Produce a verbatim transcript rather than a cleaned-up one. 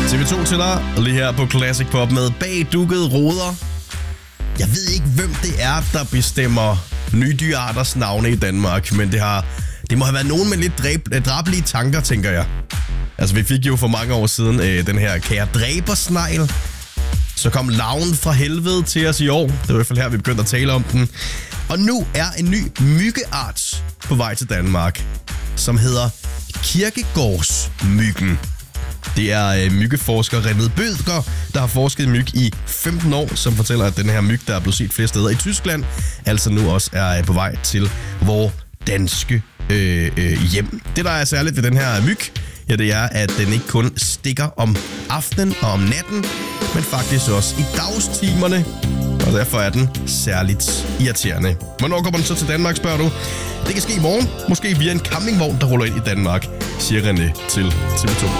T V to til dig, lige her på Classic Pop med Bag dukkede ruder. Jeg ved ikke, hvem det er, der bestemmer nye dyrearters navne i Danmark, men det har det må have været nogen med lidt dræb, drabelige tanker, tænker jeg. Altså, vi fik jo for mange år siden øh, den her kære dræbersnegl. Så kom larven fra helvede til os i år. Det var i hvert fald her, vi begyndte at tale om den. Og nu er en ny myggeart på vej til Danmark, som hedder kirkegårdsmyggen. Det er øh, myggeforsker René Bødker, der har forsket i myg i femten år, som fortæller, at den her myg, der er blevet set flere steder i Tyskland, altså nu også er på vej til vores danske øh, øh, hjem. Det, der er særligt ved den her myg, ja, det er, at den ikke kun stikker om aftenen og om natten, men faktisk også i dagstimerne, og derfor er den særligt irriterende. Hvornår kommer den så til Danmark, spørger du? Det kan ske i morgen, måske via en campingvogn, der ruller ind i Danmark, siger René til T V to.